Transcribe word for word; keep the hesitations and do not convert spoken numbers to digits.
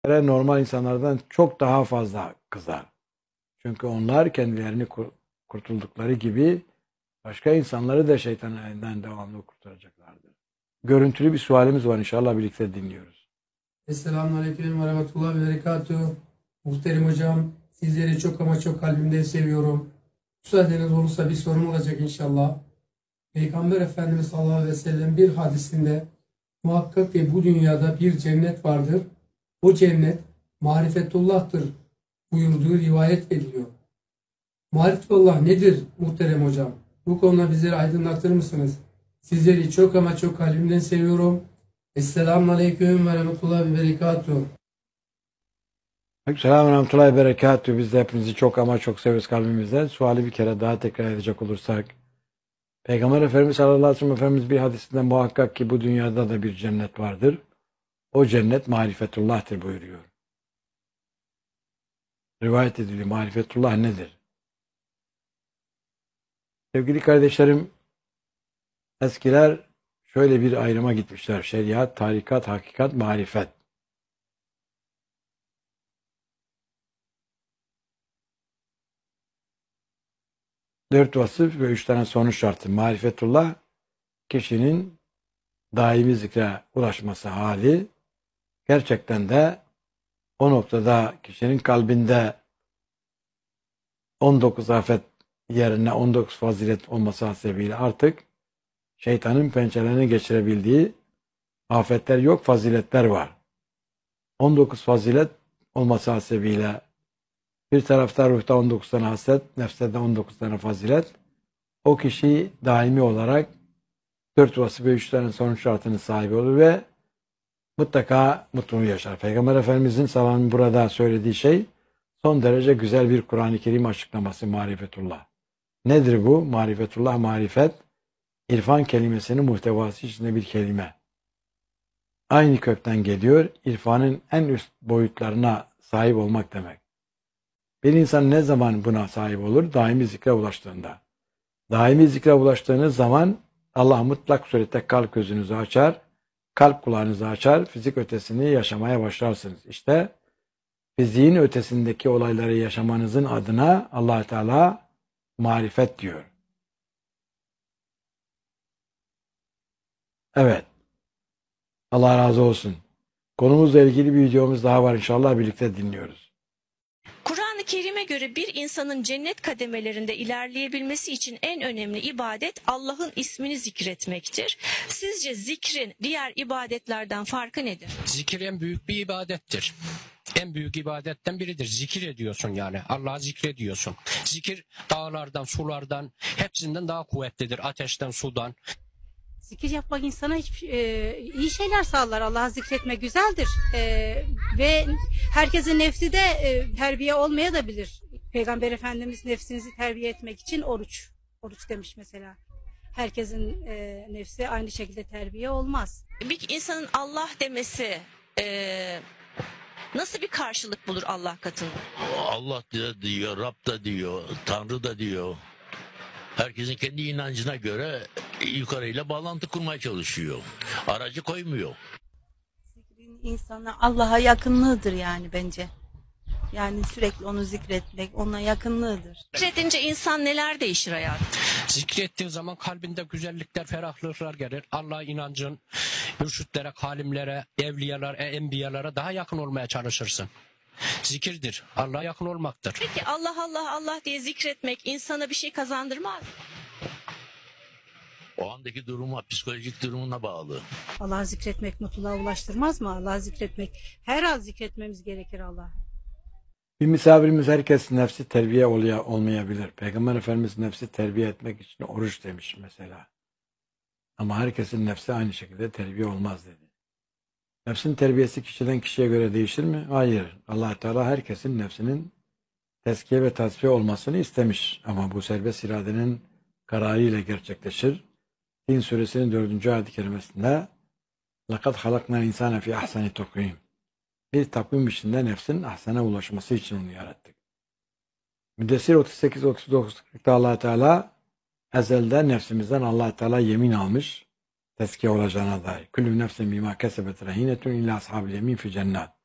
normal insanlardan çok daha fazla kızar. Çünkü onlar kendilerini kurtuldukları gibi başka insanları da şeytanın elinden devamlı kurtaracaklardır. Görüntülü bir sualimiz var, inşallah birlikte dinliyoruz. Selamünaleyküm ve rahmetullah ve berekatuhu. Muhterem hocam, sizleri çok ama çok kalbimden seviyorum. Müsaadeniz olursa bir sorum olacak inşallah. Peygamber Efendimiz sallallahu aleyhi ve sellem bir hadisinde muhakkak ki bu dünyada bir cennet vardır. O cennet marifetullah'tır buyurduğu rivayet ediliyor. Marifetullah nedir muhterem hocam? Bu konuda bizleri aydınlatır mısınız? Sizleri çok ama çok kalbimden seviyorum. Esselamu Aleyküm ve Rahmetullah ve Berekatuhu. Selamun Rahmetullahi Berekatuhu. Biz de hepinizi çok ama çok seviyoruz kalbimizden. Suali bir kere daha tekrar edecek olursak. Peygamber Efendimiz sallallahu aleyhi ve sellem Efendimiz bir hadisinde muhakkak ki bu dünyada da bir cennet vardır. O cennet marifetullah'tır buyuruyor. Rivayet ediliyor. Marifetullah nedir? Sevgili kardeşlerim, eskiler şöyle bir ayrıma gitmişler. Şeriat, tarikat, hakikat, marifet. Dört vasıf ve üç tane sonuç şartı. Marifetullah, kişinin daimi zikre ulaşması hali, gerçekten de o noktada kişinin kalbinde on dokuz afet yerine on dokuz fazilet olması hasebiyle artık şeytanın pençelerini geçirebildiği afetler yok, faziletler var. on dokuz fazilet olması hasebiyle bir tarafta ruhta on dokuz tane haslet, nefste de on dokuz tane fazilet. O kişi daimi olarak dört vasıf ve üç tane sonuç şartının sahibi olur ve mutlaka mutluluğu yaşar. Peygamber Efendimizin sallallahu burada söylediği şey son derece güzel bir Kur'an-ı Kerim açıklaması marifetullah. Nedir bu? Marifetullah, marifet, irfan kelimesinin muhtevası içinde bir kelime. Aynı kökten geliyor. İrfanın en üst boyutlarına sahip olmak demek. Bir insan ne zaman buna sahip olur? Daimi zikre ulaştığında. Daimi zikre ulaştığınız zaman Allah mutlak surette kalp gözünüzü açar, kalp kulağınızı açar, fizik ötesini yaşamaya başlarsınız. İşte fiziğin ötesindeki olayları yaşamanızın adına Allah Teala marifet diyor. Evet. Allah razı olsun. Konumuzla ilgili bir videomuz daha var, inşallah birlikte dinliyoruz. Kur'an-ı Kerim'e göre bir insanın cennet kademelerinde ilerleyebilmesi için en önemli ibadet Allah'ın ismini zikretmektir. Sizce zikrin diğer ibadetlerden farkı nedir? Zikir en büyük bir ibadettir. En büyük ibadetten biridir. Zikir ediyorsun yani. Allah'ı zikrediyorsun. Zikir dağlardan, sulardan, hepsinden daha kuvvetlidir. Ateşten, sudan. Zikir yapmak insana hiç, e, iyi şeyler sağlar. Allah'ı zikretmek güzeldir. E, ve herkesin nefsi de e, terbiye olmaya da bilir. Peygamber Efendimiz nefsinizi terbiye etmek için oruç. Oruç demiş mesela. Herkesin e, nefsi aynı şekilde terbiye olmaz. Bir insanın Allah demesi e, nasıl bir karşılık bulur Allah katında? Allah da diyor, Rab da diyor, Tanrı da diyor. Herkesin kendi inancına göre yukarıyla bağlantı kurmaya çalışıyor. Aracı koymuyor. Zikrin insana Allah'a yakınlığıdır yani bence. Yani sürekli onu zikretmek, ona yakınlığıdır. Zikredince insan neler değişir hayatında? Zikrettiğin zaman kalbinde güzellikler, ferahlıklar gelir. Allah'a inancın, mürşitlere, halimlere, evliyalara, enbiyalara daha yakın olmaya çalışırsın. Zikirdir. Allah'a yakın olmaktır. Peki Allah Allah Allah diye zikretmek insana bir şey kazandırmaz mı? O andaki duruma, psikolojik durumuna bağlı. Allah'ı zikretmek mutluluğa ulaştırmaz mı? Allah'ı zikretmek, her an zikretmemiz gerekir Allah'ı. Bir misafirimiz herkes nefsi terbiye oluyor, olmayabilir. Peygamber Efendimiz nefsi terbiye etmek için oruç demiş mesela. Ama herkesin nefsi aynı şekilde terbiye olmaz dedi. Nefsin terbiyesi kişiden kişiye göre değişir mi? Hayır. Allah Teala herkesin nefsinin tezkiye ve tasfiye olmasını istemiş. Ama bu serbest iradenin kararıyla gerçekleşir. Din suresinin dördüncü ayet-i kerimesinde لَقَدْ خَلَقْنَا الْاِنْسَانَ فِي اَحْسَنِ تَقْوِيمٍ Bir takvim içinde nefsin ahsana ulaşması için onu yarattık. Müddessir otuz sekiz otuz dokuz kırkta Allah Teala ezelde nefsimizden Allah Teala yemin almış tezkiye olacağına dair. Kullu nefsin bima kesebet rehinetun illa ashabil yemin fi cennet.